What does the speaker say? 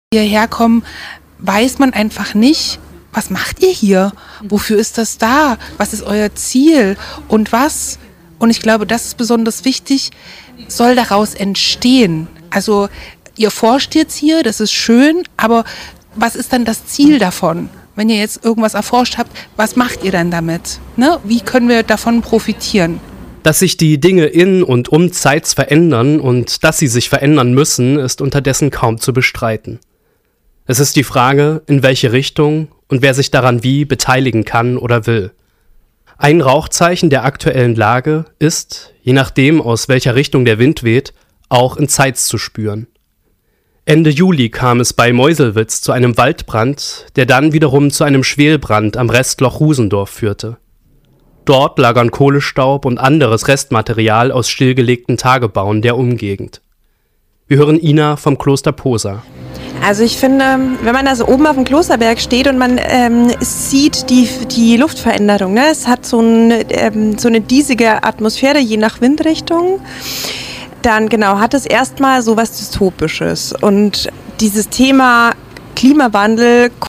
hierher kommen, weiß man einfach nicht, was macht ihr hier? Wofür ist das da? Was ist euer Ziel? Und was? Und ich glaube, das ist besonders wichtig, soll daraus entstehen. Also ihr forscht jetzt hier, das ist schön, aber was ist dann das Ziel davon? Wenn ihr jetzt irgendwas erforscht habt, was macht ihr dann damit? Ne? Wie können wir davon profitieren? Dass sich die Dinge in und um Zeitz verändern und dass sie sich verändern müssen, ist unterdessen kaum zu bestreiten. Es ist die Frage, in welche Richtung und wer sich daran wie beteiligen kann oder will. Ein Rauchzeichen der aktuellen Lage ist, je nachdem aus welcher Richtung der Wind weht, auch in Zeitz zu spüren. Ende Juli kam es bei Meuselwitz zu einem Waldbrand, der dann wiederum zu einem Schwelbrand am Restloch Husendorf führte. Dort lagern Kohlestaub und anderes Restmaterial aus stillgelegten Tagebauen der Umgegend. Wir hören Ina vom Kloster Posa. Also ich finde, wenn man da so oben auf dem Klosterberg steht und man sieht die Luftveränderung, ne? Es hat so eine diesige Atmosphäre, je nach Windrichtung, dann genau hat es erstmal so was Dystopisches. Und dieses Thema Klimawandel